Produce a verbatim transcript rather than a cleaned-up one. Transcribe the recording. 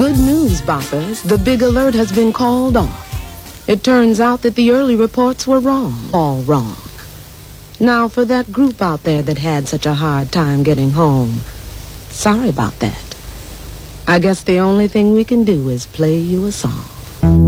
Good news, boppers. The big alert has been called off. It turns out that the early reports were wrong. All wrong. Now, for that group out there that had such a hard time getting home, sorry about that. I guess the only thing we can do is play you a song.